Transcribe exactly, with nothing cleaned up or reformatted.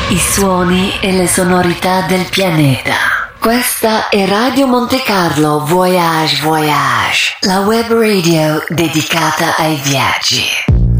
I suoni e le sonorità del pianeta. Questa è Radio Monte Carlo Voyage Voyage, la web radio dedicata ai viaggi.